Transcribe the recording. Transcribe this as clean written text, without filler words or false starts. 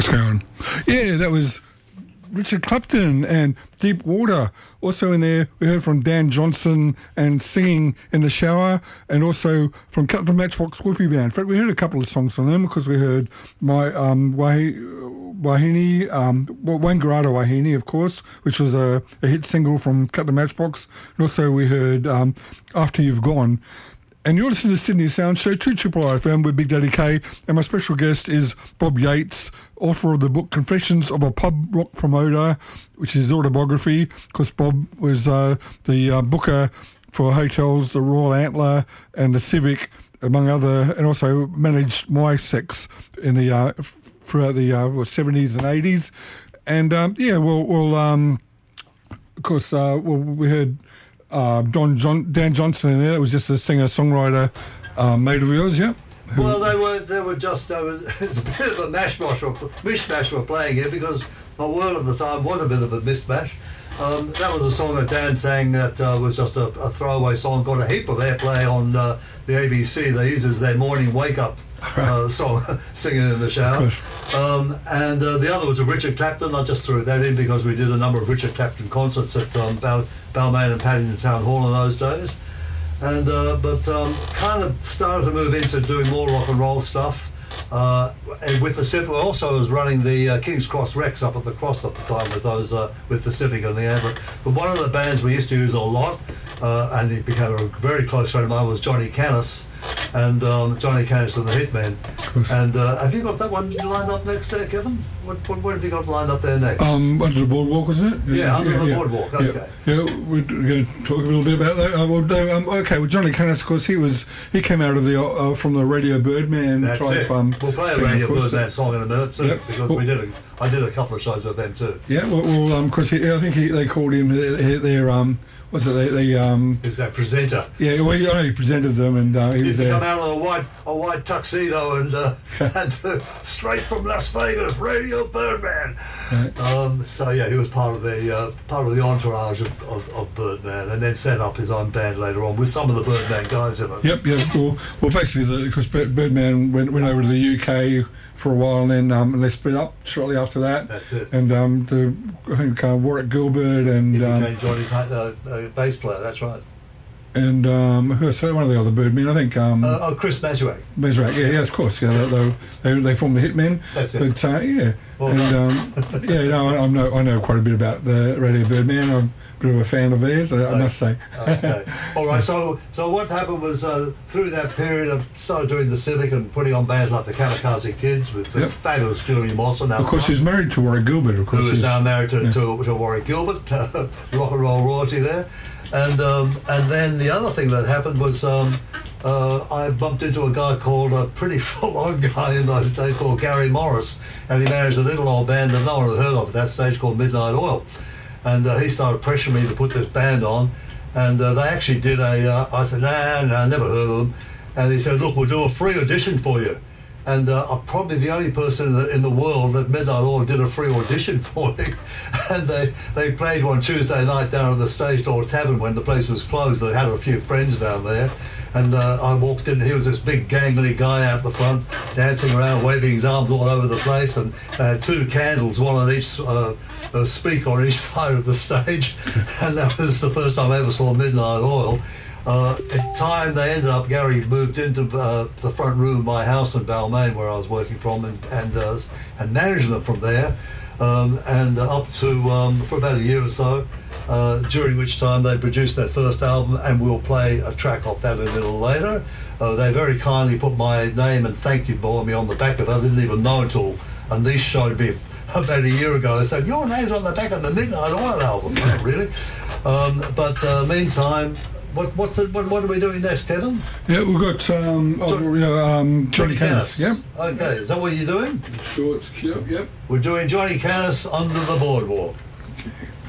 What's going on? Yeah, that was Richard Clapton and Deep Water. Also in there, we heard from Dan Johnson and Singing in the Shower, and also from Captain Matchbox Whoopie Band. In fact, we heard a couple of songs from them because we heard Wahine, Wangaratta Wahine, of course, which was a hit single from Captain Matchbox. And also we heard After You've Gone. And you're listening to Sydney Sound Show, 2RRR FM with Big Daddy K, and my special guest is Bob Yates, author of the book Confessions of a Pub Rock Promoter, which is his autobiography, because Bob was the booker for hotels, the Royal Antler and the Civic, among other, and also managed My Sex in the throughout the 70s and 80s. And of course, we heard Dan Johnson in there. It was just a singer-songwriter mate of yours, yeah? Well, they were just, it's a bit of a mishmash we're playing here, because my world at the time was a bit of a mishmash. That was a song that Dan sang that was just a throwaway song, got a heap of airplay on the ABC. They used it as their morning wake-up song, Singing in the Shower. And the other was a Richard Clapton. I just threw that in because we did a number of Richard Clapton concerts at Balmain and Paddington Town Hall in those days. And kind of started to move into doing more rock and roll stuff. And with the Civic, also was running the King's Cross Rex up at the Cross at the time with those with the Civic and the Amber. But one of the bands we used to use a lot, and he became a very close friend of mine, was Johnny Canis, and Johnny Canis and the Hitmen. And have you got that one lined up next there, Kevin? What have you got lined up there next? Under the Boardwalk, wasn't it? Yeah, Under the Boardwalk. Okay. Yeah, we're going to talk a little bit about that. Well, Johnny Canis, of course, he came out of the from the Radio Birdman type. It. We'll play a Radio Birdman song in a minute too, because I did a couple of shows with them too. Yeah, because I think they called him their what's it? He was that presenter. Yeah, well, he presented them, and he used was to there. come out in a white tuxedo and straight from Las Vegas, Radio Birdman. Right. So yeah, he was part of the entourage of Birdman, and then set up his own band later on with some of the Birdman guys in it. Yep. Well, basically, because Birdman went over to the UK for a while, and then they split up shortly after that. That's it. And I think Warwick Gilbert and he became Johnny's bass player. That's right. And so one of the other Birdmen, I think. Chris Mazurek. Mazurek, yeah, of course. Yeah, they formed the Hitmen. That's it. But yeah, well, and I know quite a bit about the Radio Birdman. I'm a bit of a fan of theirs, I must say. Okay. All right. So what happened was through that period, I started doing the Civic and putting on bands like the Kamikaze Kids with the fabulous Julie Mawson. Of course, he's married to Warwick Gilbert. Of course, who is now married to Warwick Gilbert, rock and roll royalty there. And then the other thing that happened was I bumped into a guy called a pretty full-on guy in those days called Gary Morris, and he managed a little old band that no one had heard of at that stage called Midnight Oil. And he started pressuring me to put this band on, and they actually did I said, nah, never heard of them. And he said, look, we'll do a free audition for you. And I'm probably the only person in the world that Midnight Oil did a free audition for me. And they played one Tuesday night down at the Stage Door Tavern when the place was closed. They had a few friends down there. And I walked in, he was this big gangly guy out the front, dancing around, waving his arms all over the place, and two candles, one on each speaker on each side of the stage. And that was the first time I ever saw Midnight Oil. At time they ended up, Gary moved into the front room of my house in Balmain where I was working from, and managed them from there, and up to for about a year or so, during which time they produced their first album, and we'll play a track off that a little later. They very kindly put my name and thank you for me on the back of it. I didn't even know until Anish showed me about a year ago. They said, your name's on the back of the Midnight Oil album. Not really. Meantime, what are we doing next, Kevin? Yeah, we've got Johnny Canis. Yep. Okay, is that what you're doing? Sure, it's cute. Yep. We're doing Johnny Canis, Under the Boardwalk. Okay.